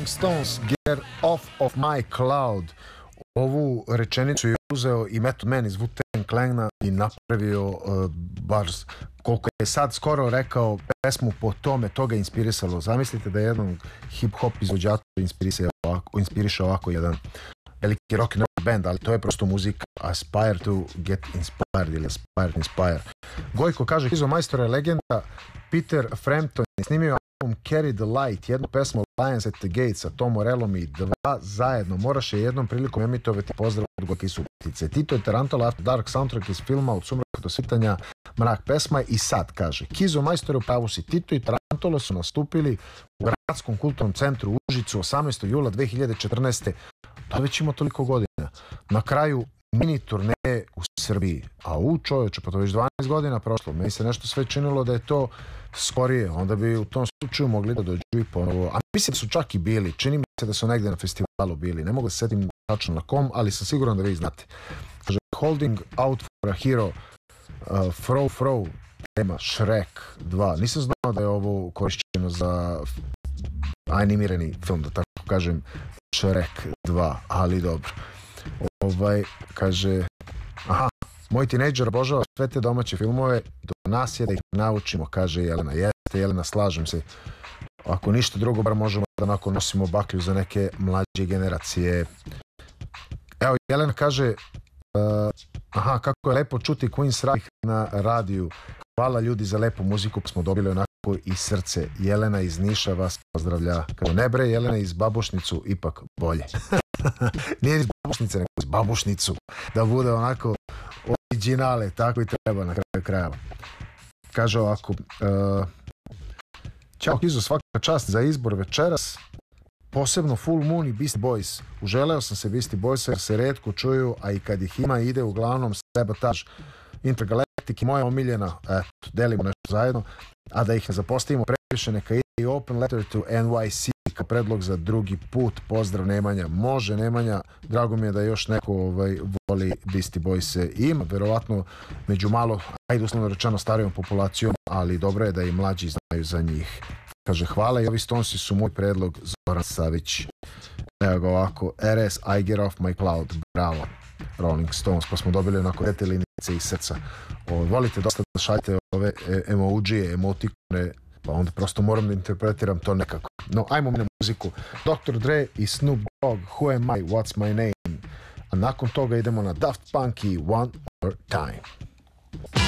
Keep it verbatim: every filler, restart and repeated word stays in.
Rolling Stones, Get Off of My Cloud. Ovu rečenicu je uzeo i Method Man iz Wu-Tang Clana i napravio uh, bar koliko je sad skoro rekao pesmu po tome, to ga inspirisalo. Zamislite da je jednom hip-hop izvođača inspiriše ovako, inspiriše ovako jedan veliki rock and roll band, ali to je prosto muzika. Aspire to get inspired ili aspire to inspire. Gojko kaže, Kizo majstora je legenda. Peter Frampton je snimio album Carry the Light, jednu pesmu Lions at the Gates sa Tom Morellom i dva zajedno. Moraš je jednom prilikom emitovati pozdrav od Gojka Suputice. Tito je Tarantula After Dark soundtrack iz filma Od sumraka do svitanja, mrak pesma. I sad kaže, Kizo majstore, u pravu si, Tito i Tarantula su nastupili u Gradskom kulturnom centru u Užicu osamnaestog jula dve hiljade četrnaeste. Da već ima toliko godina. Na kraju mini turneje u Srbiji. A u čovječe, pa to već dvanaest godina prošlo. Meni se nešto sve činilo da je to skorije. Onda bi u tom slučaju mogli da dođu i ponovo. A mislim da su čak i bili. Čini mi se da su negde na festivalu bili. Ne mogu da se setim tačno na kom, ali sam siguran da vi znate. Kaže, Holding Out for a Hero, uh, Fro Fro, tema Shrek dva. Nisam znao da je ovo korišćeno za animirani film, da tako kažem, Shrek dva, ali dobro. Ovaj, kaže, aha, moj tinejdžer obožava sve te domaće filmove, do nas je da ih naučimo, kaže Jelena. Jeste, Jelena, slažem se. Ako ništa drugo, bar možemo da onako nosimo baklju za neke mlađe generacije. Evo, Jelena kaže, uh, aha, kako je lepo čuti Queen's Reich na radiju. Hvala ljudi za lepu muziku, pa smo dobili onako i srce. Jelena iz Niša vas pozdravlja. Kaže, ne bre, Jelena iz Babušnicu, ipak bolje. Nije iz Babušnice, nego iz Babušnicu. Da bude onako originale, tako i treba na kraju krajeva. Kaže ovako, uh, ćao Kizo, svaka čast za izbor večeras. Posebno Full Moon i Beastie Boys. Uželeo sam se Beastie Boysa jer se retko čuju, a i kad ih ima ide uglavnom Sabotage, Intergalactic i moja omiljena. Eto, delimo nešto zajedno. A da ih ne zapostavimo previše, neka ide i Open Letter to N Y C kao predlog za drugi put. Pozdrav Nemanja. Može Nemanja, drago mi je da još neko ovaj, voli Beastie Boyse. Ima, verovatno, među malo, ajde uslovno rečeno, starijom populacijom, ali dobro je da i mlađi znaju za njih. Kaže, hvala i ovi Stonesi su moj predlog, Zoran Savić. Evo ga ovako, R S, I Get Off My Cloud. Bravo, Rolling Stones. Pa smo dobili onako dete linice iz srca. O, volite dosta da šaljete ove emojije, emotikone, pa onda prosto moram da interpretiram to nekako. No, ajmo mi na muziku. doktor Dre i Snoop Dogg, Who Am I, What's My Name. A nakon toga idemo na Daft Punk i One More Time.